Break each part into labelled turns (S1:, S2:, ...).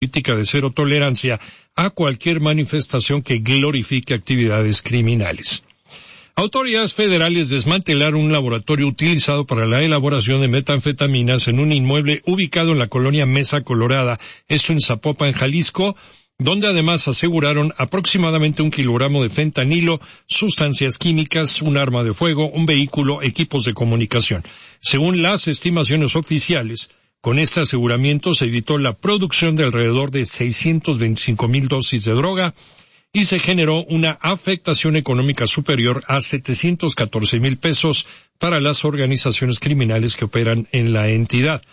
S1: política de cero tolerancia a cualquier manifestación que glorifique actividades criminales. Autoridades federales desmantelaron un laboratorio utilizado para la elaboración de metanfetaminas en un inmueble ubicado en la colonia Mesa Colorada, esto en Zapopan, Jalisco, donde además aseguraron aproximadamente 1 kilogramo de fentanilo, sustancias químicas, un arma de fuego, un vehículo, equipos de comunicación. Según las estimaciones oficiales, con este aseguramiento se evitó la producción de alrededor de 625,000 dosis de droga y se generó una afectación económica superior a 714,000 pesos para las organizaciones criminales que operan en la entidad.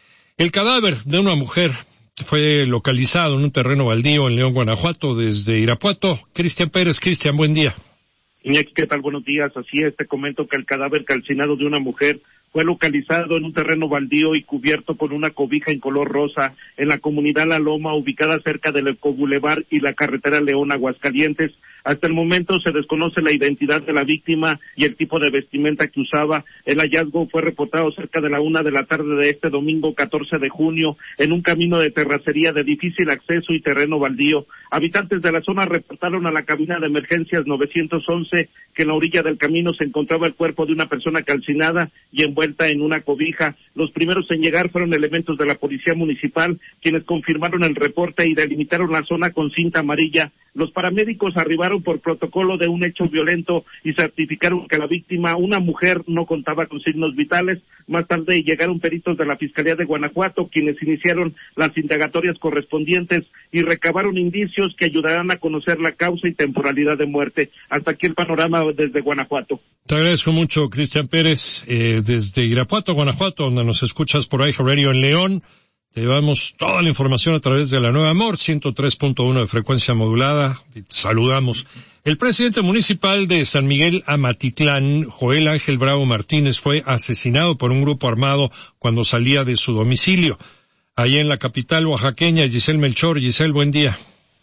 S1: El cadáver de una mujer fue localizado en un terreno baldío en León, Guanajuato, desde Irapuato. Cristian Pérez. Cristian, buen día.
S2: Iñaki, ¿qué tal? Buenos días. Así es, te comento que el cadáver calcinado de una mujer fue localizado en un terreno baldío y cubierto con una cobija en color rosa en la comunidad La Loma, ubicada cerca del Ecobulevar y la carretera León Aguascalientes. Hasta el momento se desconoce la identidad de la víctima y el tipo de vestimenta que usaba. El hallazgo fue reportado cerca de la 1 de la tarde de este domingo 14 de junio en un camino de terracería de difícil acceso y terreno baldío. Habitantes de la zona reportaron a la cabina de emergencias 911 que en la orilla del camino se encontraba el cuerpo de una persona calcinada y envuelta en una cobija. Los primeros en llegar fueron elementos de la policía municipal, quienes confirmaron el reporte y delimitaron la zona con cinta amarilla. Los paramédicos arribaron por protocolo de un hecho violento y certificaron que la víctima, una mujer, no contaba con signos vitales. Más tarde llegaron peritos de la Fiscalía de Guanajuato, quienes iniciaron las indagatorias correspondientes y recabaron indicios que ayudarán a conocer la causa y temporalidad de muerte. Hasta aquí el panorama desde Guanajuato.
S1: Te agradezco mucho, Cristian Pérez, desde Irapuato, Guanajuato, donde nos escuchas por iHeart Radio en León. Te llevamos toda la información a través de la Nueva Amor, 103.1 de frecuencia modulada. Te saludamos. El presidente municipal de San Miguel Amatitlán, Joel Ángel Bravo Martínez, fue asesinado por un grupo armado cuando salía de su domicilio. Allí en la capital oaxaqueña, Giselle Melchor. Giselle, buen día.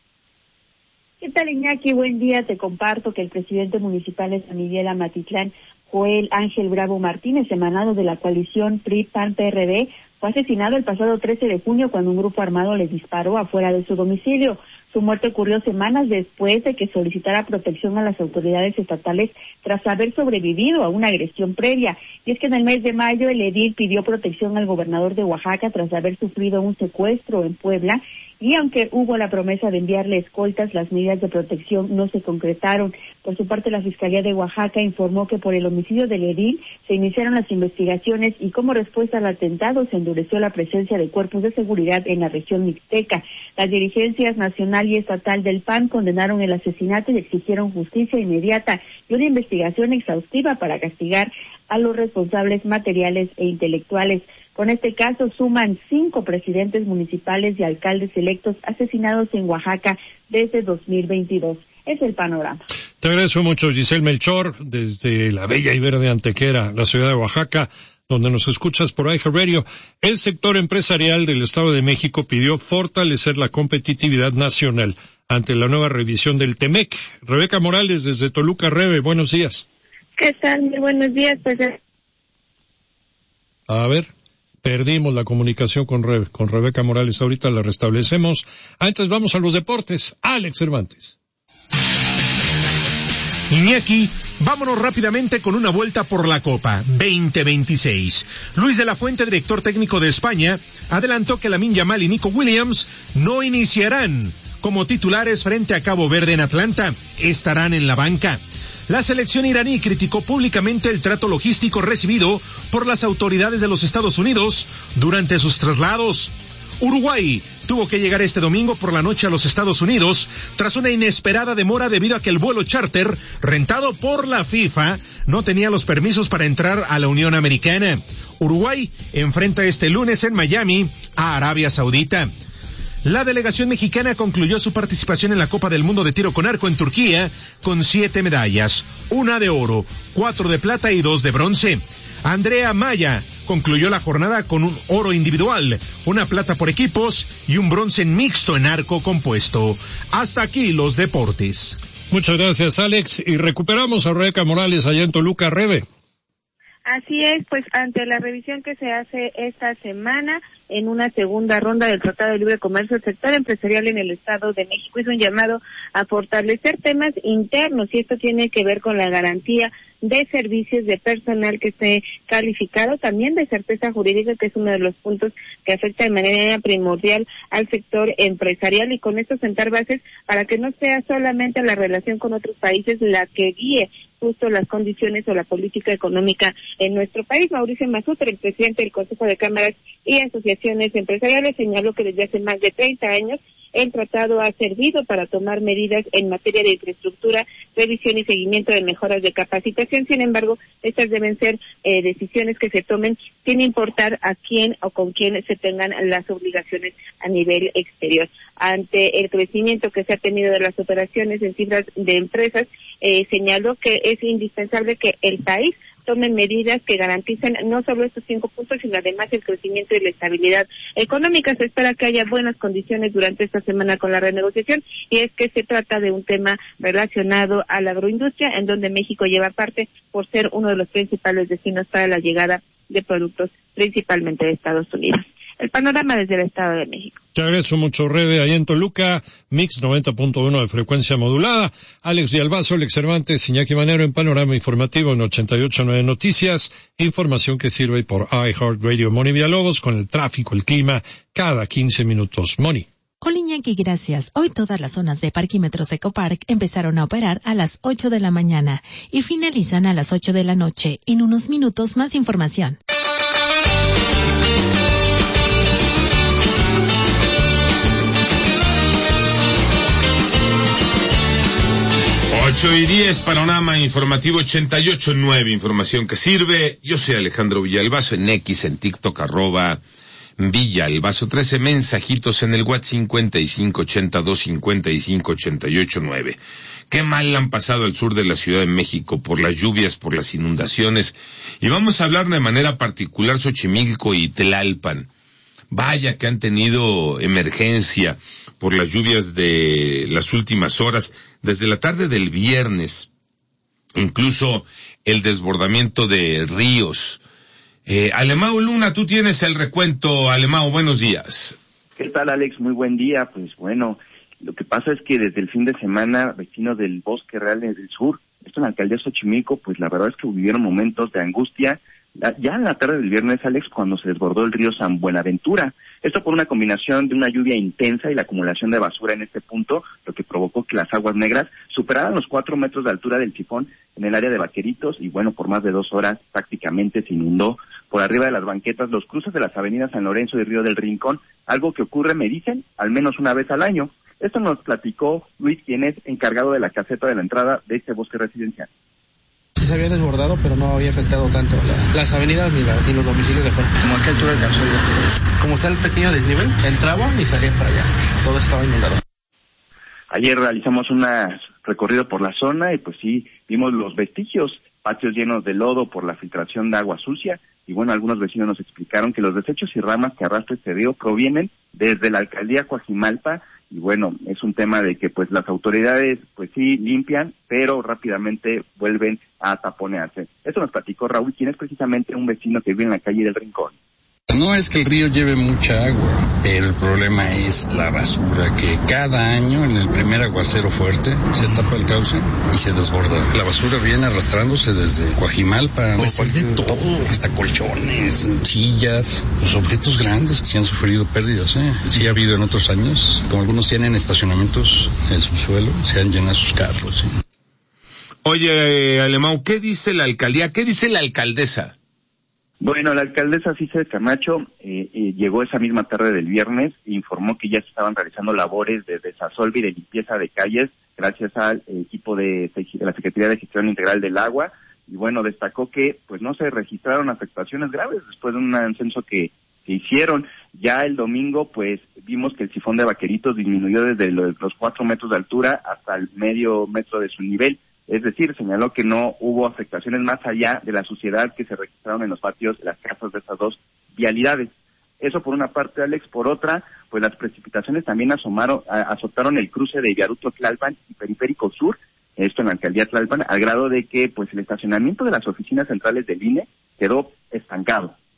S3: ¿Qué tal, Iñaki? Buen día. Te comparto que el presidente municipal de San Miguel Amatitlán, Joel Ángel Bravo Martínez, emanado de la coalición PRI-PAN-PRD, fue asesinado el pasado 13 de junio cuando un grupo armado le disparó afuera de su domicilio. Su muerte ocurrió semanas después de que solicitara protección a las autoridades estatales tras haber sobrevivido a una agresión previa. Y es que en el mes de mayo el edil pidió protección al gobernador de Oaxaca tras haber sufrido un secuestro en Puebla, y aunque hubo la promesa de enviarle escoltas, las medidas de protección no se concretaron. Por su parte, la Fiscalía de Oaxaca informó que por el homicidio del edil se iniciaron las investigaciones y como respuesta al atentado se endureció la presencia de cuerpos de seguridad en la región mixteca. Las dirigencias nacional y estatal del PAN condenaron el asesinato y exigieron justicia inmediata y una investigación exhaustiva para castigar a los responsables materiales e intelectuales. Con este caso suman 5 presidentes municipales y alcaldes electos asesinados en Oaxaca desde 2022. Es el panorama.
S1: Te agradezco mucho, Giselle Melchor, desde la bella y verde Antequera, la ciudad de Oaxaca, donde nos escuchas por iHeart Radio. El sector empresarial del Estado de México pidió fortalecer la competitividad nacional ante la nueva revisión del TEMEC. Rebeca Morales, desde Toluca. Rebe, buenos días.
S4: ¿Qué tal? Muy buenos días.
S1: A ver, perdimos la comunicación con Rebeca Morales. Ahorita la restablecemos. Antes vamos a los deportes. Alex Cervantes.
S5: Iñaki, vámonos rápidamente con una vuelta por la Copa 2026. Luis de la Fuente, director técnico de España, adelantó que Lamine Yamal y Nico Williams no iniciarán como titulares frente a Cabo Verde en Atlanta, estarán en la banca. La selección iraní criticó públicamente el trato logístico recibido por las autoridades de los Estados Unidos durante sus traslados. Uruguay tuvo que llegar este domingo por la noche a los Estados Unidos tras una inesperada demora debido a que el vuelo charter rentado por la FIFA no tenía los permisos para entrar a la Unión Americana. Uruguay enfrenta este lunes en Miami a Arabia Saudita. La delegación mexicana concluyó su participación en la Copa del Mundo de Tiro con Arco en Turquía con 7 medallas, 1 de oro, 4 de plata y 2 de bronce. Andrea Maya concluyó la jornada con un oro individual, una plata por equipos y un bronce en mixto en arco compuesto. Hasta aquí los deportes.
S1: Muchas gracias, Alex. Y recuperamos a Rebeca Morales allá en Toluca. Rebe.
S4: Así es, pues ante la revisión que se hace esta semana, en una segunda ronda del Tratado de Libre Comercio. El sector empresarial en el Estado de México hizo un llamado a fortalecer temas internos, y esto tiene que ver con la garantía de servicios de personal que esté calificado, también de certeza jurídica, que es uno de los puntos que afecta de manera primordial al sector empresarial, y con esto sentar bases para que no sea solamente la relación con otros países la que guíe justo las condiciones o la política económica en nuestro país. Mauricio Masúter, el presidente del Consejo de Cámaras y Asociaciones Empresariales, señaló que desde hace más de 30 años el tratado ha servido para tomar medidas en materia de infraestructura, revisión y seguimiento de mejoras de capacitación. Sin embargo, estas deben ser decisiones que se tomen sin importar a quién o con quién se tengan las obligaciones a nivel exterior. Ante el crecimiento que se ha tenido de las operaciones en cifras de empresas, señaló que es indispensable que el país tomen medidas que garanticen no solo estos 5 puntos, sino además el crecimiento y la estabilidad económica. Se espera que haya buenas condiciones durante esta semana con la renegociación, y es que se trata de un tema relacionado a la agroindustria, en donde México lleva parte por ser uno de los principales destinos para la llegada de productos, principalmente de Estados Unidos. El panorama desde el Estado de México.
S1: Te agradezco mucho, Rebe, ahí en Toluca, Mix 90.1 de frecuencia modulada. Alex Villalbazo, Alex Cervantes, Iñaki Manero en Panorama Informativo en 88.9 Noticias. Información que sirve por iHeartRadio. Moni Villalobos con el tráfico, el clima, cada 15 minutos. Moni.
S6: Hola Iñaki, gracias. Hoy todas las zonas de parquímetros Ecopark empezaron a operar a las 8 de la mañana y finalizan a las 8 de la noche. En unos minutos más información.
S7: 8:10, Panorama Informativo 88.9, información que sirve. Yo soy Alejandro Villalbazo en X, en TikTok, @Villalbazo13, mensajitos en el WhatsApp 5582558889. Qué mal han pasado al sur de la Ciudad de México por las lluvias, por las inundaciones, y vamos a hablar de manera particular Xochimilco y Tlalpan. Vaya que han tenido emergencia por las lluvias de las últimas horas, desde la tarde del viernes, incluso el desbordamiento de ríos. Alemão Luna, tú tienes el recuento. Alemão, buenos días.
S8: ¿Qué tal, Alex? Muy buen día. Pues bueno, lo que pasa es que desde el fin de semana, vecinos del Bosque Real del Sur, esto en la alcaldía de Xochimilco, pues la verdad es que vivieron momentos de angustia, ya en la tarde del viernes, Alex, cuando se desbordó el río San Buenaventura. Esto por una combinación de una lluvia intensa y la acumulación de basura en este punto, lo que provocó que las aguas negras superaran los 4 metros de altura del sifón en el área de Vaqueritos, y bueno, por más de 2 horas prácticamente se inundó por arriba de las banquetas los cruces de las avenidas San Lorenzo y Río del Rincón, algo que ocurre, me dicen, al menos una vez al año. Esto nos platicó Luis, quien es encargado de la caseta de la entrada de este bosque residencial.
S9: Sí se había desbordado, pero no había afectado tanto las avenidas ni los domicilios de fuera. ¿Cómo a qué altura alcanzó ya? Como está el pequeño desnivel, entraba y salía para allá. Todo estaba inundado.
S8: Ayer realizamos un recorrido por la zona y pues sí, vimos los vestigios, patios llenos de lodo por la filtración de agua sucia, y bueno, algunos vecinos nos explicaron que los desechos y ramas que arrastra este río provienen desde la alcaldía Coajimalpa. Y bueno, es un tema de que pues las autoridades pues sí limpian, pero rápidamente vuelven a taponearse. Eso nos platicó Raúl, quien es precisamente un vecino que vive en la calle del Rincón.
S10: No es que el río lleve mucha agua, pero el problema es la basura, que cada año en el primer aguacero fuerte se tapa el cauce y se desborda. La basura viene arrastrándose desde Coajimalpa, pues es de todo, hasta colchones, sillas, los objetos grandes que han sufrido pérdidas, Sí ha habido en otros años, como algunos tienen estacionamientos en su suelo, se han llenado sus carros,
S7: Oye, Alemão, ¿qué dice la alcaldía? ¿Qué dice la alcaldesa?
S8: Bueno, la alcaldesa Cisa Camacho llegó esa misma tarde del viernes e informó que ya se estaban realizando labores de desasolve y de limpieza de calles gracias al equipo de la Secretaría de Gestión Integral del Agua, y bueno, destacó que pues no se registraron afectaciones graves después de un censo que hicieron. Ya el domingo pues vimos que el sifón de Vaqueritos disminuyó desde los 4 metros de altura hasta el medio metro de su nivel. Es decir, señaló que no hubo afectaciones más allá de la suciedad que se registraron en los patios de las casas de estas dos vialidades. Eso por una parte, Alex. Por otra, pues las precipitaciones también azotaron el cruce de Viaducto Tlalpan y Periférico Sur, esto en la alcaldía Tlalpan, al grado de que pues el estacionamiento de las oficinas centrales del INE quedó estancado.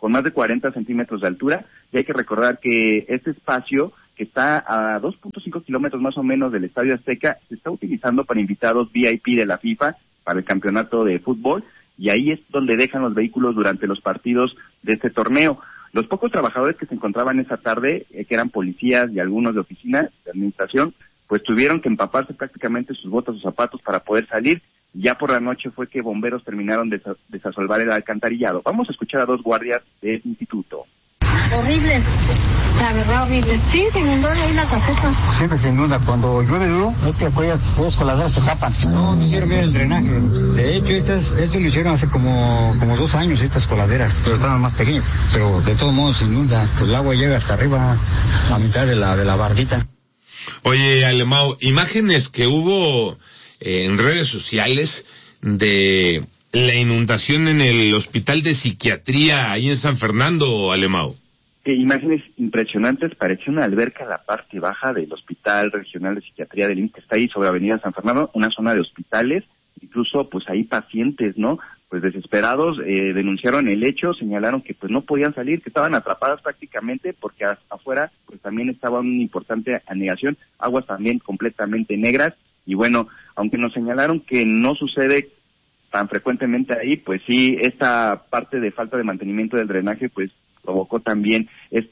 S8: con más de 40 centímetros de altura, y hay que recordar que este espacio, que está a 2.5 kilómetros más o menos del Estadio Azteca, se está utilizando para invitados VIP de la FIFA para el campeonato de fútbol, y ahí es donde dejan los vehículos durante los partidos de este torneo. Los pocos trabajadores que se encontraban esa tarde, que eran policías y algunos de oficina de administración, pues tuvieron que empaparse prácticamente sus botas o zapatos para poder salir. Ya por la noche fue que bomberos terminaron de desasolvar el alcantarillado. Vamos a escuchar a 2 guardias del instituto.
S11: Horrible, la verdad horrible. Sí, se inundó ahí la caseta.
S12: Siempre se inunda, cuando llueve duro, es que aquellas coladeras se tapan. No hicieron bien el drenaje. De hecho, esto lo hicieron hace como 2 años, estas coladeras, pero estaban más pequeñas. Pero de todos modos se inunda, pues el agua llega hasta arriba, a mitad de la bardita.
S7: Oye, Alemão, imágenes que hubo en redes sociales de la inundación en el hospital de psiquiatría ahí en San Fernando, Alemão.
S8: Imágenes impresionantes, parecía una alberca en la parte baja del Hospital Regional de Psiquiatría del IMSS, que está ahí sobre Avenida San Fernando, una zona de hospitales, incluso pues ahí pacientes, ¿no? Pues desesperados, denunciaron el hecho, señalaron que pues no podían salir, que estaban atrapadas prácticamente porque afuera pues también estaba una importante anegación, aguas también completamente negras, y bueno, aunque nos señalaron que no sucede tan frecuentemente ahí, pues sí, esta parte de falta de mantenimiento del drenaje pues provocó también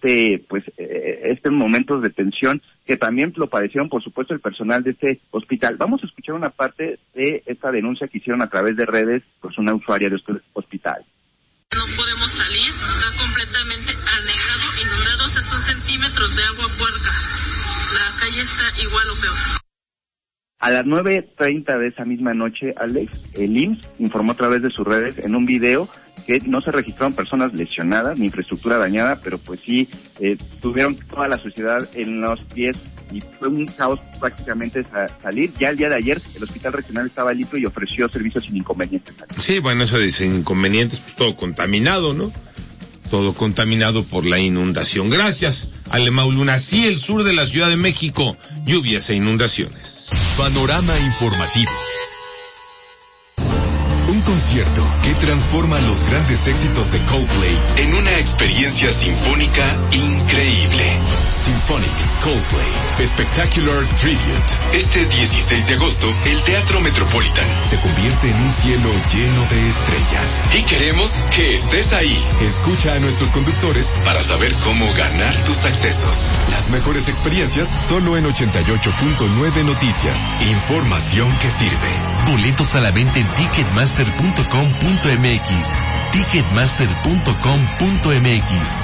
S8: momentos de tensión que también lo padecieron, por supuesto, el personal de este hospital. Vamos a escuchar una parte de esta denuncia que hicieron a través de redes, pues una usuaria de este hospital.
S13: No podemos salir, está completamente anegado, inundado, o sea, son centímetros de agua puerca. La calle está igual o peor.
S8: A las 9:30 de esa misma noche, Alex, el IMSS informó a través de sus redes en un video que no se registraron personas lesionadas ni infraestructura dañada, pero pues sí tuvieron toda la sociedad en los pies y fue un caos prácticamente salir. Ya el día de ayer el Hospital Regional estaba listo y ofreció servicios sin inconvenientes.
S7: Sí, bueno, eso de sin inconvenientes, pues todo contaminado, ¿no? Todo contaminado por la inundación. Gracias, Alemão Luna. Así el sur de la Ciudad de México, lluvias e inundaciones.
S14: Panorama informativo. Un concierto que transforma los grandes éxitos de Coldplay en una experiencia sinfónica increíble. Symphonic Coldplay Spectacular Tribute. Este 16 de agosto, el Teatro Metropolitan se convierte en un cielo lleno de estrellas. Y queremos que estés ahí. Escucha a nuestros conductores para saber cómo ganar tus accesos. Las mejores experiencias solo en 88.9 Noticias. Información que sirve. Boletos a la venta en Ticketmaster.com.mx. Ticketmaster.com.mx.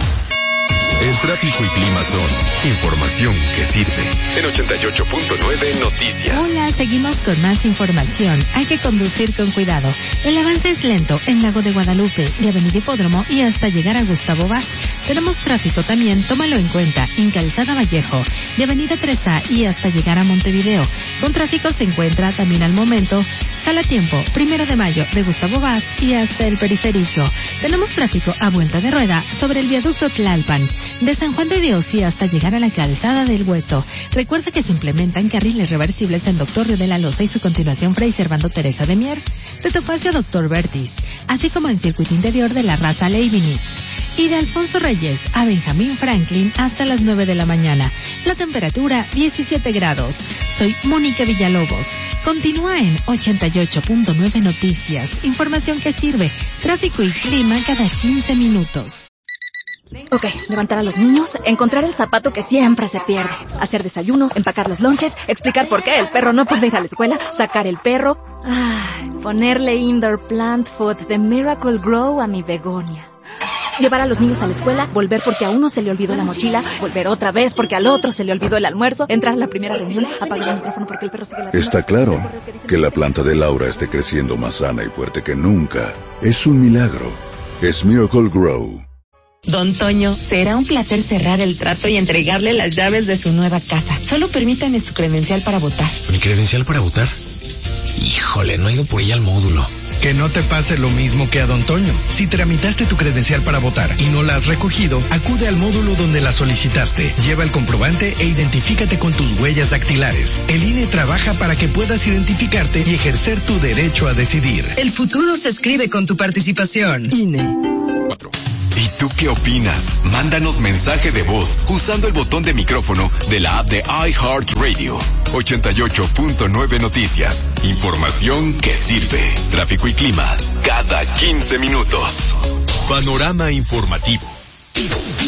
S14: El tráfico y clima son información que sirve. En 88.9 Noticias.
S6: Hola, seguimos con más información. Hay que conducir con cuidado. El avance es lento en Lago de Guadalupe, de Avenida Hipódromo y hasta llegar a Gustavo Vaz. Tenemos tráfico también, tómalo en cuenta, en Calzada Vallejo, de Avenida 3A y hasta llegar a Montevideo. Con tráfico se encuentra también al momento Sala Tiempo, 1 de Mayo, de Gustavo Vaz y hasta el Periférico. Tenemos tráfico a vuelta de rueda sobre el viaducto Tlalpan, de San Juan de Dios y hasta llegar a la Calzada del Hueso. Recuerda que se implementan carriles reversibles en Doctor Río de la Loza y su continuación Fray Servando Teresa de Mier, de Topacio Doctor Vertis, así como en circuito interior de la Raza Leibniz. Y de Alfonso Reyes a Benjamín Franklin hasta las 9 de la mañana. La temperatura 17 grados. Soy Mónica Villalobos. Continúa en 88.9 Noticias. Información que sirve. Tráfico y clima cada 15 minutos.
S15: Ok, levantar a los niños, encontrar el zapato que siempre se pierde, hacer desayuno, empacar los lonches, explicar por qué el perro no puede ir a la escuela, sacar el perro, ponerle indoor plant food de Miracle Grow a mi begonia. Llevar a los niños a la escuela, volver porque a uno se le olvidó la mochila, volver otra vez porque al otro se le olvidó el almuerzo, entrar a la primera reunión, apagar el micrófono porque el perro sigue ladrando.
S16: Está claro que la planta de Laura esté creciendo más sana y fuerte que nunca. Es un milagro. Es Miracle Grow.
S17: Don Toño, será un placer cerrar el trato y entregarle las llaves de su nueva casa. Solo permítame su credencial para votar.
S18: ¿Mi credencial para votar? Híjole, no he ido por ella al módulo.
S19: Que no te pase lo mismo que a Don Toño. Si tramitaste tu credencial para votar y no la has recogido, acude al módulo donde la solicitaste. Lleva el comprobante e identifícate con tus huellas dactilares. El INE trabaja para que puedas identificarte y ejercer tu derecho a decidir.
S20: El futuro se escribe con tu participación. INE.
S14: 4. ¿Y tú qué opinas? Mándanos mensaje de voz usando el botón de micrófono de la app de iHeartRadio. 88.9 Noticias. Información que sirve. Tráfico y clima cada 15 minutos. Panorama informativo.